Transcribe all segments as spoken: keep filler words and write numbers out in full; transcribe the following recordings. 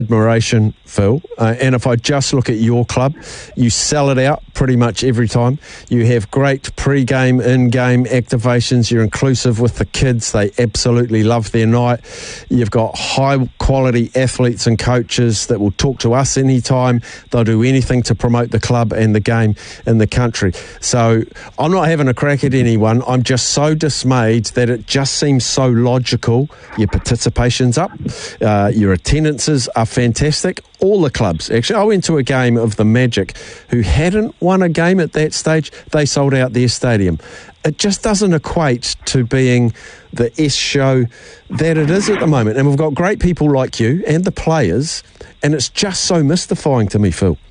admiration, Phil. Uh, and if I just look at your club, you sell it out pretty much every time. You have great pre-game, in-game activations. You're inclusive with the kids. They absolutely love their night. You've got high-quality athletes and coaches that will talk to us anytime. They'll do anything to promote the club and the game in the country. So I'm not having a crack at anyone. I'm just so dismayed that it just seems so logical. Your participation's up. Uh, your attendances are fantastic. All the clubs, actually. I went to a game of the Magic who hadn't won a game at that stage. They sold out their stadium. It just doesn't equate to being the S show that it is at the moment. And we've got great people like you and the players, and it's just so mystifying to me, Phil.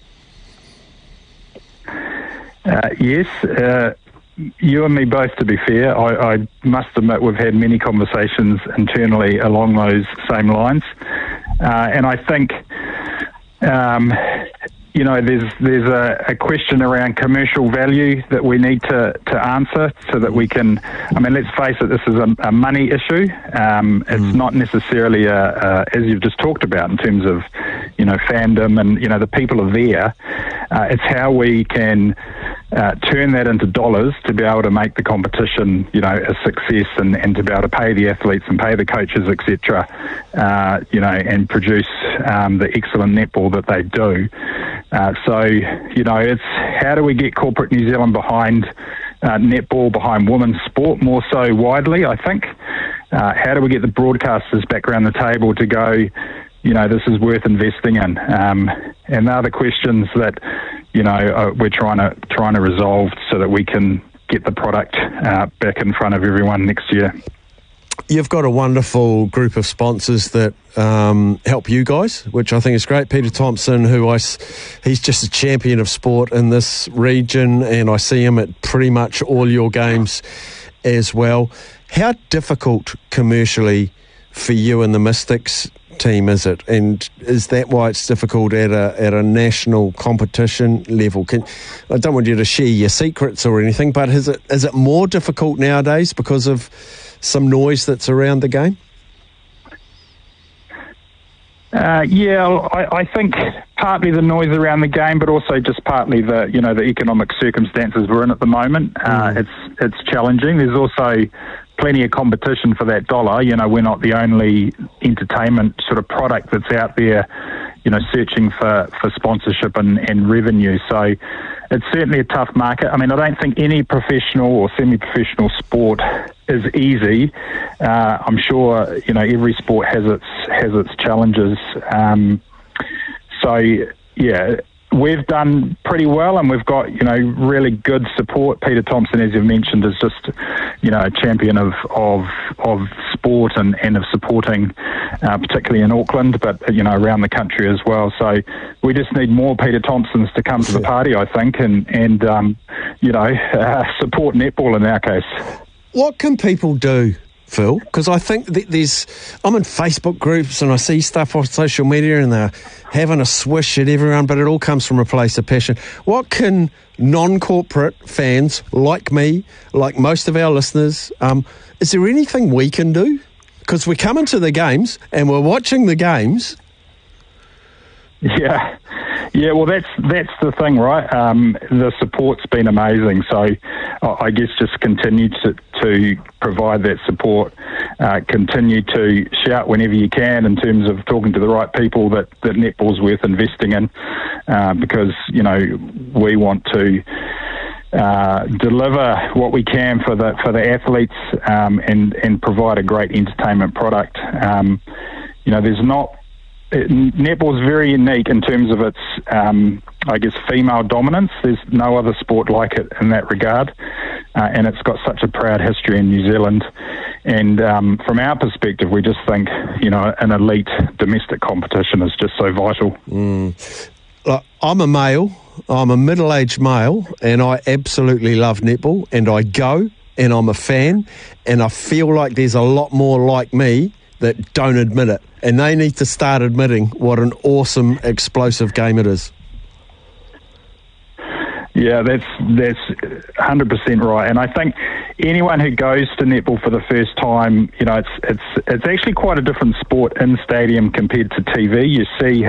Uh, yes, uh, you and me both, to be fair. I, I must admit we've had many conversations internally along those same lines. Uh, and I think, um, you know, there's there's a, a question around commercial value that we need to, to answer so that we can, I mean, let's face it, this is a, a money issue. Um, it's mm. not necessarily, a, a, as you've just talked about, in terms of, you know, fandom and, you know, the people are there. Uh, it's how we can uh, turn that into dollars to be able to make the competition, you know, a success and, and to be able to pay the athletes and pay the coaches, et cetera, uh, you know, and produce um, the excellent netball that they do. Uh, so, you know, it's how do we get corporate New Zealand behind uh, netball, behind women's sport more so widely, I think. Uh, how do we get the broadcasters back around the table to go, you know, this is worth investing in? Um, and they're the questions that, you know, uh, we're trying to trying to resolve so that we can get the product uh, back in front of everyone next year. You've got a wonderful group of sponsors that um, help you guys, which I think is great. Peter Thompson, who I, he's just a champion of sport in this region, and I see him at pretty much all your games as well. How difficult commercially for you and the Mystics team is it, and is that why it's difficult at a at a national competition level? Can, I don't want you to share your secrets or anything, but is it is it more difficult nowadays because of some noise that's around the game? Uh, yeah, I, I think partly the noise around the game, but also just partly the you know the economic circumstances we're in at the moment. Mm. Uh, it's it's challenging. There's also plenty of competition for that dollar. You know, we're not the only entertainment sort of product that's out there, you know, searching for, for sponsorship and, and revenue. So it's certainly a tough market. I mean, I don't think any professional or semi-professional sport is easy. Uh, I'm sure, you know, every sport has its has its challenges. Um, so, yeah, we've done pretty well, and we've got, you know, really good support. Peter Thompson, as you've mentioned, is just, you know, a champion of of, of sport and, and of supporting, uh, particularly in Auckland, but, you know, around the country as well. So we just need more Peter Thompsons to come to the party, I think, and, and um, you know, uh, support netball in our case. What can people do, Phil? Because I think that there's, I'm in Facebook groups and I see stuff on social media and they're having a swish at everyone, but it all comes from a place of passion. What can non-corporate fans like me, like most of our listeners, um, is there anything we can do? Because we're coming to the games and we're watching the games. Yeah, yeah. Well, that's that's the thing, right? Um, the support's been amazing. So I guess just continue to, to provide that support. Uh, continue to shout whenever you can in terms of talking to the right people that, that netball's worth investing in, uh, because, you know, we want to uh, deliver what we can for the for the athletes um, and and provide a great entertainment product. Um, you know, there's not. Netball is very unique in terms of its, um, I guess, female dominance. There's no other sport like it in that regard, uh, and it's got such a proud history in New Zealand. And um, from our perspective, we just think, you know, an elite domestic competition is just so vital. Mm. Look, I'm a male, I'm a middle-aged male, and I absolutely love netball, and I go, and I'm a fan, and I feel like there's a lot more like me that don't admit it, and they need to start admitting what an awesome, explosive game it is. Yeah, that's that's one hundred percent right. And I think anyone who goes to netball for the first time, you know, it's it's it's actually quite a different sport in stadium compared to T V. You see